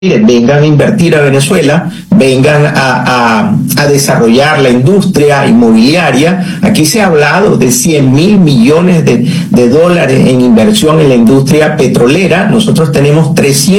vengan a invertir a Venezuela, vengan a desarrollar la industria inmobiliaria. Aquí se ha hablado de 100.000 millones de dólares en inversión en la industria petrolera. Nosotros tenemos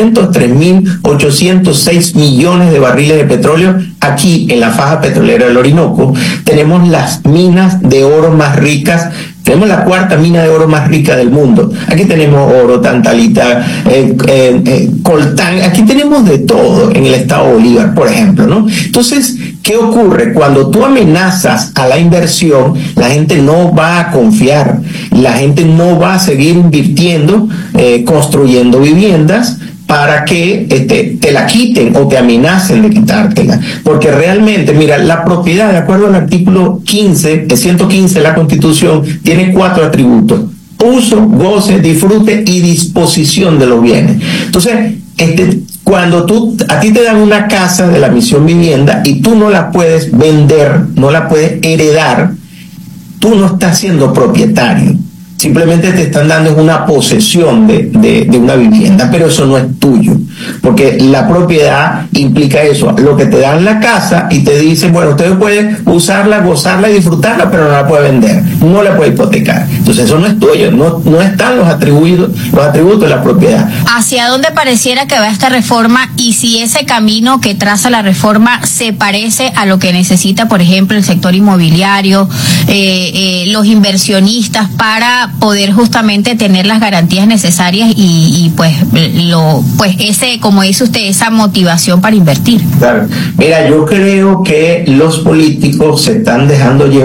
303.806 millones de barriles de petróleo aquí en la faja petrolera del Orinoco. Tenemos las minas de oro más ricas. Tenemos la cuarta mina de oro más rica del mundo. Aquí tenemos oro, tantalita, coltán. Aquí tenemos de todo en el estado Bolívar, por ejemplo, ¿no? Entonces, ¿qué ocurre? Cuando tú amenazas a la inversión, la gente no va a confiar. La gente no va a seguir invirtiendo, construyendo viviendas, para que te la quiten o te amenacen de quitártela. Porque realmente, mira, la propiedad, de acuerdo al artículo 115 de la Constitución, tiene 4 atributos: uso, goce, disfrute y disposición de los bienes. Entonces, cuando a ti te dan una casa de la Misión Vivienda y tú no la puedes vender, no la puedes heredar, tú no estás siendo propietario. Simplemente te están dando una posesión de una vivienda, pero eso no es tuyo, porque la propiedad implica eso, lo que te dan la casa y te dicen, bueno, ustedes pueden usarla, gozarla y disfrutarla, pero no la puede vender, no la puede hipotecar. Entonces eso no es tuyo, no están los atributos de la propiedad. ¿Hacia dónde pareciera que va esta reforma y si ese camino que traza la reforma se parece a lo que necesita, por ejemplo, el sector inmobiliario, los inversionistas, para poder justamente tener las garantías necesarias y pues ese, como dice usted, esa motivación para invertir? Claro. Mira, yo creo que los políticos se están dejando llevar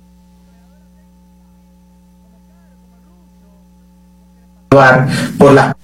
por las